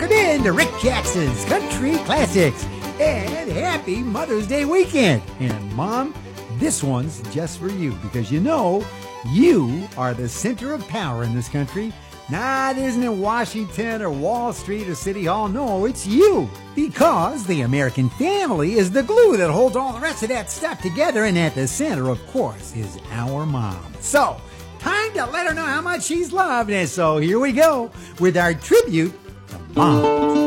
welcome in to Rick Jackson's Country Classics. And happy Mother's Day weekend. And Mom, this one's just for you because you know you are the center of power in this country. Nah, it isn't in Washington or Wall Street or City Hall. No, it's you. Because the American family is the glue that holds all the rest of that stuff together. And at the center, of course, is our mom. So, time to let her know how much she's loved. And so here we go with our tribute to Mom.